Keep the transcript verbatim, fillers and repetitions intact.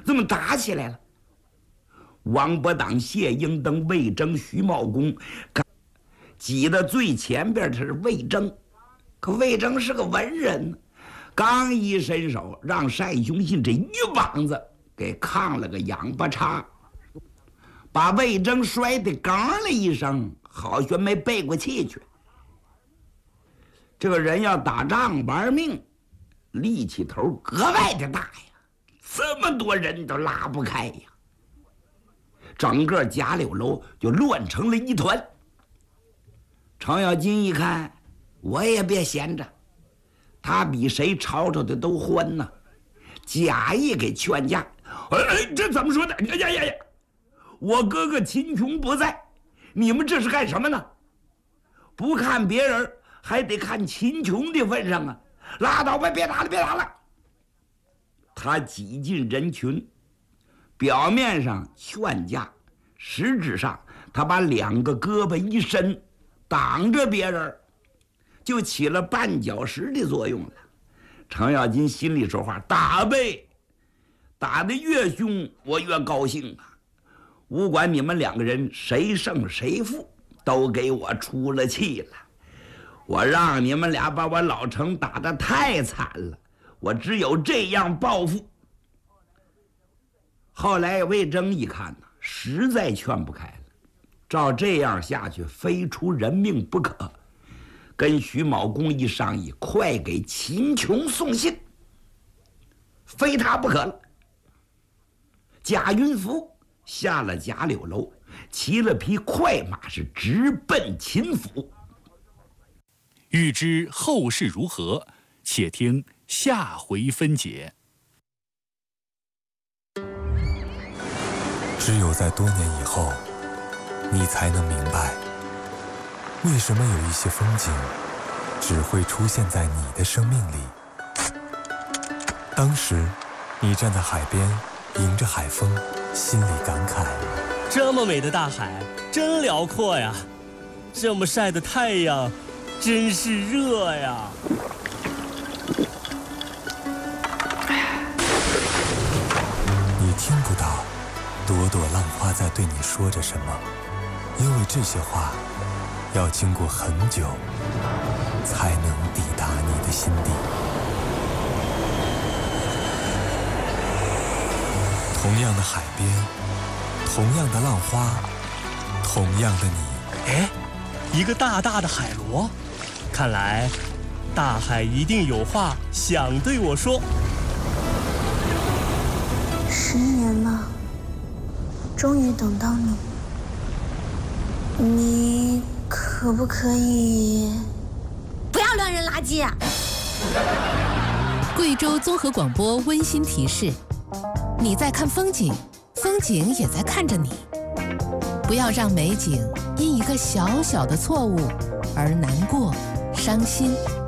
怎么打起来了？王伯当、谢英等、魏征、徐茂公，挤得最前边的是魏征。可魏征是个文人，刚一伸手，让单雄信这一棒子给抗了个仰巴叉，把魏征摔得刚了一声，好悬没背过气去。这个人要打仗玩命，力气头格外的大呀，这么多人都拉不开呀，整个贾柳楼就乱成了一团。程咬金一看，我也别闲着，他比谁吵吵的都欢呢，假意给劝架。哎，这怎么说的？哎呀呀呀！我哥哥秦琼不在，你们这是干什么呢？不看别人，还得看秦琼的份上啊！拉倒吧，别打了，别打了。他挤进人群，表面上劝架，实质上他把两个胳膊一伸，挡着别人，就起了绊脚石的作用了。程咬金心里说话：打呗，打得越凶，我越高兴啊！不管你们两个人谁胜谁负，都给我出了气了。我让你们俩把我老程打得太惨了，我只有这样报复。后来魏征一看呢，实在劝不开了，照这样下去，非出人命不可。跟徐茂公一商议，快给秦琼送信，非他不可了。贾云福下了贾柳楼，骑了匹快马，是直奔秦府。 欲知后事如何，且听下回分解。 只有在多年以后，你才能明白，为什么有一些风景只会出现在你的生命里。当时，你站在海边，迎着海风，心里感慨： 这么美的大海，真辽阔呀！这么晒的太阳，真是热呀！ 你听不到朵朵浪花在对你说着什么，因为这些话要经过很久，才能抵达你的心底。同样的海边，同样的浪花，同样的你。 哎，一个大大的海螺，看来大海一定有话想对我说。 十年了，终于等到你，你可不可以不要乱扔垃圾啊！ 贵州综合广播温馨提示：你在看风景，风景也在看着你。不要让美景因一个小小的错误而难过、伤心。